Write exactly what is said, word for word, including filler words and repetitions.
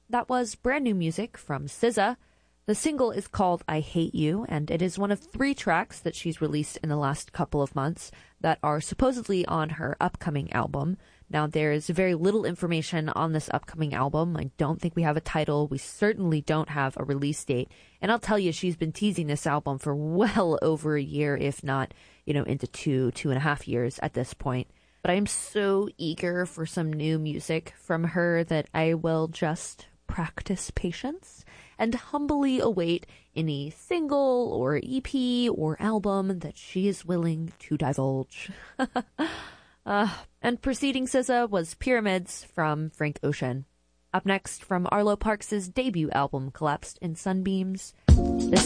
That was brand new music from S Z A. The single is called I Hate You, and it is one of three tracks that she's released in the last couple of months that are supposedly on her upcoming album. Now, there's very little information on this upcoming album. I don't think we have a title. We certainly don't have a release date. And I'll tell you, she's been teasing this album for well over a year, if not, you know, into two, two and a half years at this point. But I'm so eager for some new music from her that I will just practice patience and humbly await any single or E P or album that she is willing to divulge. uh, and preceding S Z A was Pyramids from Frank Ocean. Up next, from Arlo Parks' debut album, Collapsed in Sunbeams, this